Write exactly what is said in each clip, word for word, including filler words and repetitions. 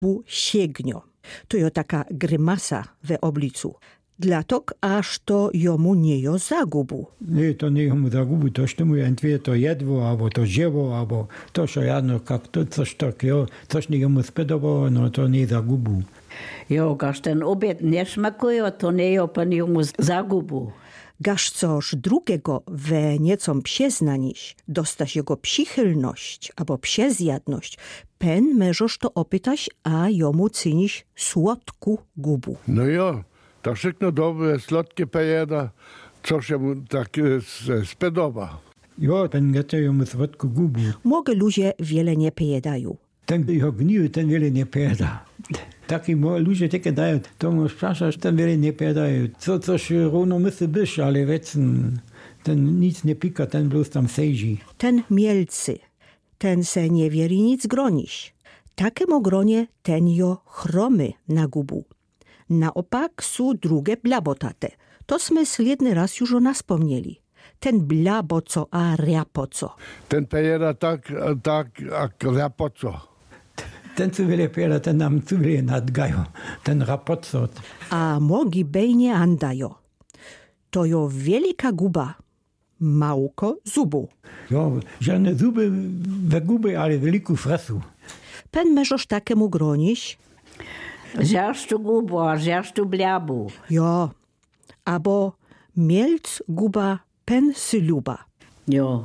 bu sięgnio. To jo taka grymasa we oblicu. Dlatok aż to jomu nie jo zagubu. Nie, to nie jomu zagubu, to mu entweder to jedło, albo to zieło, albo to, co jadno, jak to coś takiego, coś nie jomu spodobało, no to nie zagubu. Jo, gaż ten obiad nie smakuje, to nie jo pan jomu zagubu. Gaż coż drugiego we niecom psie znaniś, dostać jego przychylność albo psie zjadność, pen możesz to opytać, a jomu cyniś słodku gubu. No jo, to wszystko dobre, słodkie pejeda, co się mu tak spodoba. Jo, pen gete jomu słodku gubu. Mogę ludzie wiele nie pojedają. Ten jeho gniły, ten wiele nie pojeda. Taki ludzie takie dają, to mu sprawdzasz, ten wiele nie pojedają. Co coś równo mysy byś, ale wiecen, ten nic nie pika, ten bloß tam sejzi. Ten mielcy, ten se nie wieri nic groniś. Takiemu gronie ten jo chromy na gubu. Naopak su drugie blabotate. To sme sledny raz już o nas wspomnieli. Ten blaboco a riapoco. Ten pejeda tak, tak, jak riapoco. Ten co wiele pojeda, ten nam co wiele nadgają. Ten rapoco. A mogi bejnie andajo. To jo wielika guba. Małko zubu. Jo, żadne zuby we guby, ale wielką fresu. Pen możesz takiemu gronić? Zjaszczu gubu, a zjaszczu bliabu. Jo, abo mielc guba pen sy luba. Jo.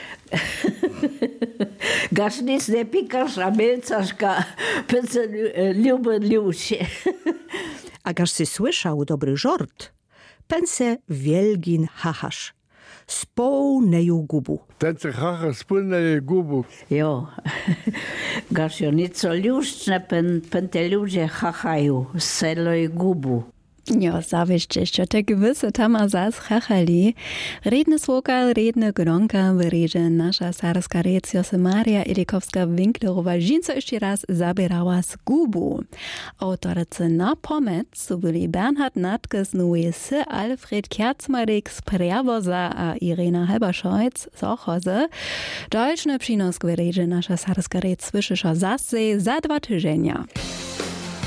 Gaż nic nie pikasz, a mielcaszka pen sy luby lusie. A gaż sy słyszał dobry żort, pen se wielgin hachasz. Z pełneju gubu. Ten se hacha z pełneju gubu. Jo. Gaż jo nic so luszczne, pen, pen te ludzie hachają z celoj gubu. Jo, zawieszcie, że te gewisse tama zas chachali. Redny swokal, redny gronka, wyreże nasza sarska rec Maria Edikowska-Winklerowa żinco jeszcze raz zabierała z gubu. Autorce na pomec byli Bernhard Natke z Nuesy, Alfred Kierzmarek z Prjawoza a Irena Halberscheuc z Ochozy. Dalszny przynos wyreże nasza sarska rec słyszysz zasy za dwa tygodnie.